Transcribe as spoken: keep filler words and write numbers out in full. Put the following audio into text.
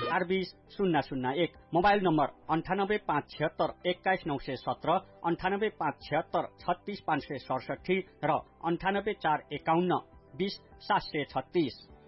चार बीस शून्य शून्य एक मोबाइल नम्बर अन्ठानब्बे पाँच छिहत्तर एक्काइस नौ सय सत्र अन्ठानब्बे पाँच छिहत्तर छत्तीस पाँच सय सडसठी र अन्ठानब्बे चार एकाउन्न बीस सात सय छत्तीस।